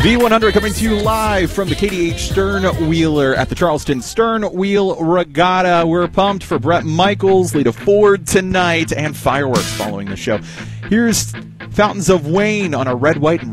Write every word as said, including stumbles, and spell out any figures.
V one hundred coming to you live from the K D H Stern Wheeler at the Charleston Stern Wheel Regatta. We're pumped for Brett Michaels, lead of Ford tonight, and fireworks following the show. Here's Fountains of Wayne on a red, white, and